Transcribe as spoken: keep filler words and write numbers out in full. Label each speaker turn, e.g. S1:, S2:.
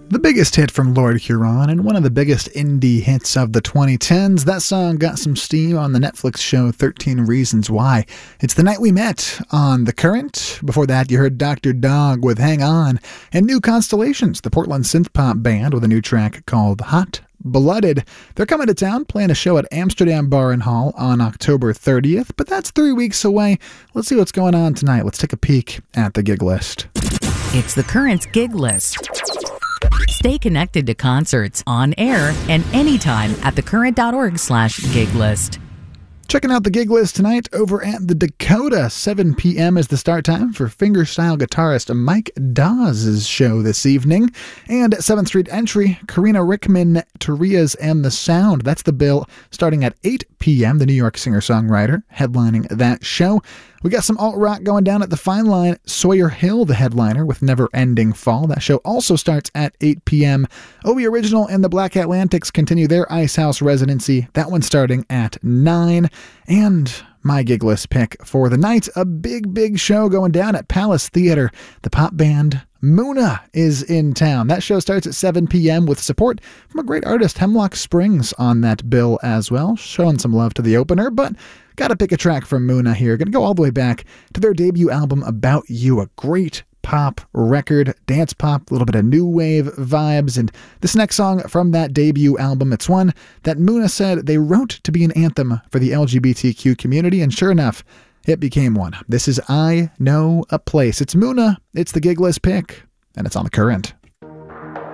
S1: The biggest hit from Lord Huron and one of the biggest indie hits of the twenty tens. That song got some steam on the Netflix show thirteen Reasons Why. It's The Night We Met on The Current. Before that, you heard Doctor Dog with Hang On, and New Constellations, the Portland synth-pop band, with a new track called Hot Blooded. They're coming to town, playing a show at Amsterdam Bar and Hall on October thirtieth, but that's three weeks away. Let's see what's going on tonight. Let's take a peek at the gig list.
S2: It's The Current's gig list. Stay connected to concerts on air and anytime at thecurrent.org slash gig list.
S1: Checking out the gig list tonight over at the Dakota. seven p.m. is the start time for fingerstyle guitarist Mike Dawes' show this evening. And at seventh Street Entry, Karina Rickman, Tarias and the Sound. That's the bill starting at eight p.m. The New York singer-songwriter headlining that show. We got some alt-rock going down at the Fine Line. Sawyer Hill, the headliner, with Never Ending Fall. That show also starts at eight p.m. Obi Original and the Black Atlantics continue their Ice House residency. That one starting at nine. And my gig list pick for the night, a big, big show going down at Palace Theater. The pop band Muna is in town. That show starts at seven p.m. with support from a great artist, Hemlock Springs, on that bill as well. Showing some love to the opener, but gotta pick a track from Muna here. Gonna go all the way back to their debut album, About You, a great pop record, dance pop, a little bit of new wave vibes. And this next song from that debut album, it's one that Muna said they wrote to be an anthem for the L G B T Q community, and sure enough, it became one. This is I Know a Place. It's Muna, it's the gig list pick, and it's on The Current.